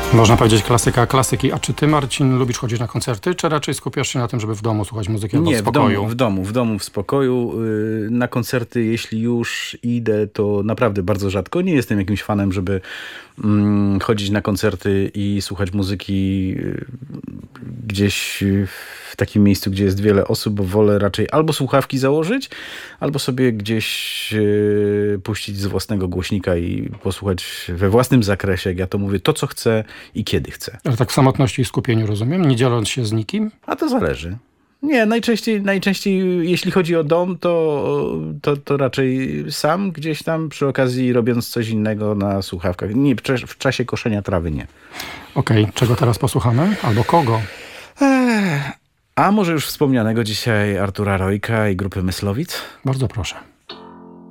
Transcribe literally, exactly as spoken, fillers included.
Można powiedzieć klasyka klasyki. A czy ty, Marcin, lubisz chodzić na koncerty, czy raczej skupiasz się na tym, żeby w domu słuchać muzyki albo Nie, w w spokoju? domu, w domu, w domu, w spokoju. Yy, Na koncerty, jeśli już idę, to naprawdę bardzo rzadko. Nie jestem jakimś fanem, żeby mm, chodzić na koncerty i słuchać muzyki yy, gdzieś w takim miejscu, gdzie jest wiele osób, bo wolę raczej albo słuchawki założyć, albo sobie gdzieś yy, puścić z własnego głośnika i posłuchać we własnym zakresie, jak ja to mówię, to co chcę i kiedy chcę. Ale tak w samotności i skupieniu, rozumiem? Nie dzieląc się z nikim? A to zależy. Nie, najczęściej, najczęściej jeśli chodzi o dom, to, to, to raczej sam gdzieś tam przy okazji robiąc coś innego na słuchawkach. Nie, w czasie- w czasie koszenia trawy nie. Okej, czego teraz posłuchamy? Albo kogo? A może już wspomnianego dzisiaj Artura Rojka i grupy Myslowic? Bardzo proszę.